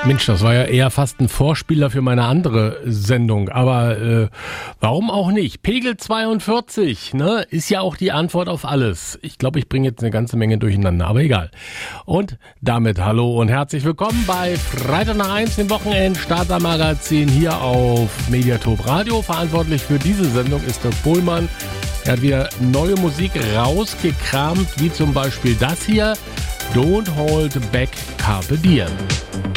Mensch, das war ja eher fast ein Vorspieler für meine andere Sendung, aber warum auch nicht? Pegel 42, ne, ist ja auch die Antwort auf alles. Ich glaube, ich bringe jetzt eine ganze Menge durcheinander, aber egal. Und damit hallo und herzlich willkommen bei Freitag nach 1, dem Wochenend-Starter-Magazin hier auf Mediatop Radio. Verantwortlich für diese Sendung ist Dirk Pohlmann. Er hat wieder neue Musik rausgekramt, wie zum Beispiel das hier, Don't Hold Back Carpe Diem.